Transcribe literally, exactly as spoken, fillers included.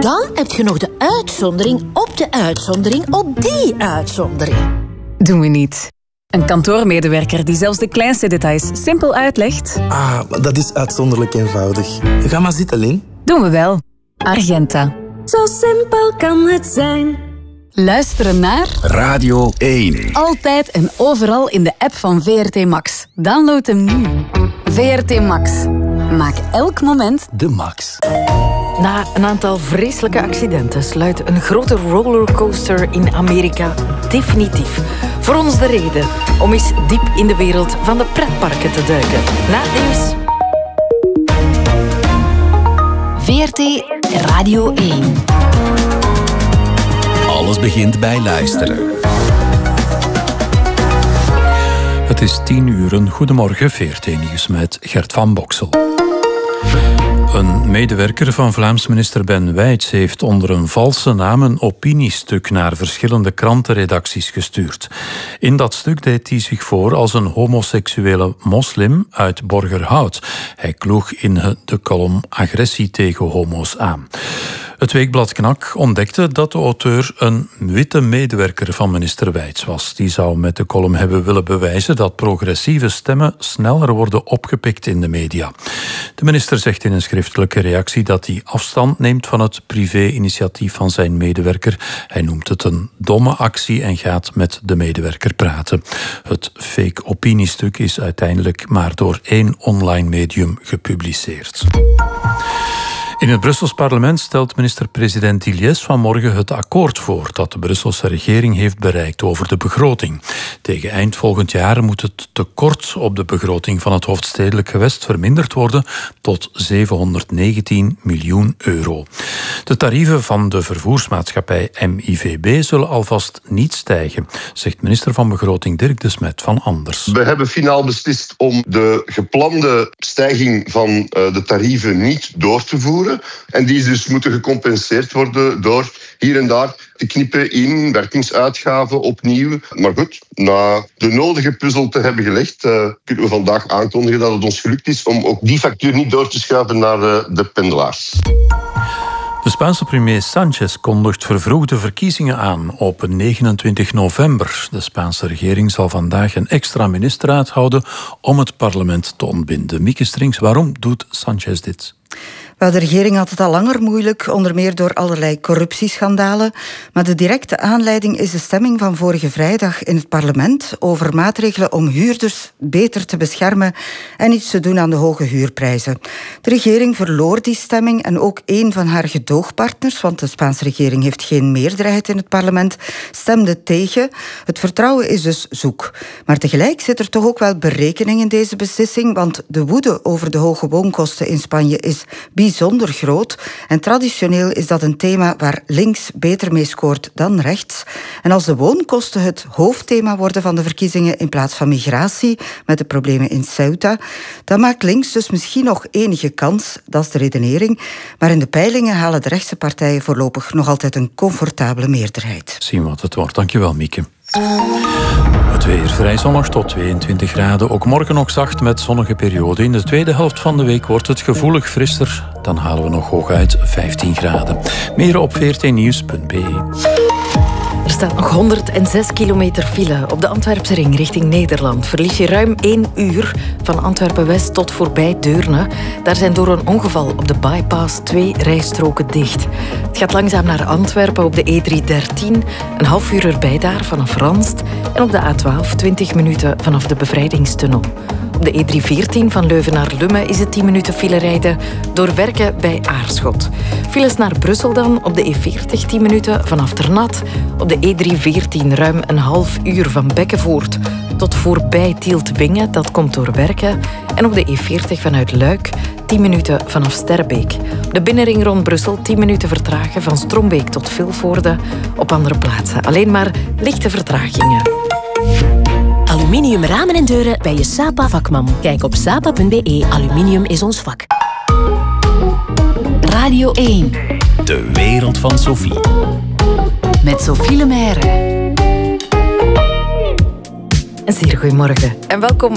dan heb je nog de uitzondering op de uitzondering op die uitzondering. Doen we niet. Een kantoormedewerker die zelfs de kleinste details simpel uitlegt. Ah, dat is uitzonderlijk eenvoudig. Ga maar zitten, Lin. Doen we wel. Argenta. Zo simpel kan het zijn. Luisteren naar Radio één. Altijd en overal in de app van V R T Max. Download hem nu. V R T Max. Maak elk moment de max. Na een aantal vreselijke accidenten sluit een grote rollercoaster in Amerika definitief. Voor ons de reden om eens diep in de wereld van de pretparken te duiken. Na het nieuws. V R T Radio één. Alles begint bij luisteren. Het is tien uur. Een goedemorgen, V R T Nieuws met Gert van Boksel. Een medewerker van Vlaams minister Ben Wijts heeft onder een valse naam een opiniestuk naar verschillende krantenredacties gestuurd. In dat stuk deed hij zich voor als een homoseksuele moslim uit Borgerhout. Hij kloeg in de column agressie tegen homo's aan. Het weekblad Knak ontdekte dat de auteur een witte medewerker van minister Wijts was. Die zou met de column hebben willen bewijzen dat progressieve stemmen sneller worden opgepikt in de media. De minister zegt in een schriftelijke reactie dat hij afstand neemt van het privé-initiatief van zijn medewerker. Hij noemt het een domme actie en gaat met de medewerker praten. Het fake opiniestuk is uiteindelijk maar door één online medium gepubliceerd. In het Brussels parlement stelt minister-president Iliès vanmorgen het akkoord voor dat de Brusselse regering heeft bereikt over de begroting. Tegen eind volgend jaar moet het tekort op de begroting van het hoofdstedelijk gewest verminderd worden tot zevenhonderdnegentien miljoen euro. De tarieven van de vervoersmaatschappij M I V B zullen alvast niet stijgen, zegt minister van Begroting Dirk de Smet van Anders. We hebben finaal beslist om de geplande stijging van uh, de tarieven niet door te voeren. En die dus moeten gecompenseerd worden door hier en daar te knippen in werkingsuitgaven opnieuw. Maar goed, na de nodige puzzel te hebben gelegd, uh, kunnen we vandaag aankondigen dat het ons gelukt is om ook die factuur niet door te schuiven naar uh, de pendelaars. De Spaanse premier Sánchez kondigt vervroegde verkiezingen aan op negenentwintig november. De Spaanse regering zal vandaag een extra ministerraad houden om het parlement te ontbinden. Mieke Strings, waarom doet Sánchez dit? Wel, de regering had het al langer moeilijk, onder meer door allerlei corruptieschandalen. Maar de directe aanleiding is de stemming van vorige vrijdag in het parlement over maatregelen om huurders beter te beschermen en iets te doen aan de hoge huurprijzen. De regering verloor die stemming en ook een van haar gedoogpartners, want de Spaanse regering heeft geen meerderheid in het parlement, stemde tegen. Het vertrouwen is dus zoek. Maar tegelijk zit er toch ook wel berekening in deze beslissing, want de woede over de hoge woonkosten in Spanje is bijzonder groot. En traditioneel is dat een thema waar links beter mee scoort dan rechts. En als de woonkosten het hoofdthema worden van de verkiezingen in plaats van migratie, met de problemen in Ceuta, dan maakt links dus misschien nog enige kans. Dat is de redenering. Maar in de peilingen halen de rechtse partijen voorlopig nog altijd een comfortabele meerderheid. Zien wat het wordt. Dankjewel, Mieke. Het weer vrij zonnig tot tweeëntwintig graden. Ook morgen nog zacht met zonnige periode. In de tweede helft van de week wordt het gevoelig frisser. Dan halen we nog hooguit vijftien graden. Meer op v r t nieuws punt b e. Er staat nog honderdzes kilometer file op de Antwerpse ring richting Nederland. Verlies je ruim één uur van Antwerpen-West tot voorbij Deurne. Daar zijn door een ongeval op de bypass twee rijstroken dicht. Het gaat langzaam naar Antwerpen op de E driehonderddertien. Een half uur erbij daar vanaf Ranst. En op de A twaalf twintig minuten vanaf de Bevrijdingstunnel. Op de E driehonderdveertien van Leuven naar Lummen is het tien minuten file rijden door Werken bij Aarschot. Files naar Brussel dan op de E veertig tien minuten vanaf Ternat. Op de E driehonderdveertien ruim een half uur van Bekkenvoort tot voorbij Tielt-Wingen, dat komt door Werken. En op de E veertig vanuit Luik tien minuten vanaf Sterbeek. Op de binnenring rond Brussel tien minuten vertragen van Strombeek tot Vilvoorde. Op andere plaatsen alleen maar lichte vertragingen. Aluminium ramen en deuren bij je Sapa vakman. Kijk op sapa punt b e. Aluminium is ons vak. Radio één. De wereld van Sophie. Met Sophie Lemaire. Een zeer goedemorgen en welkom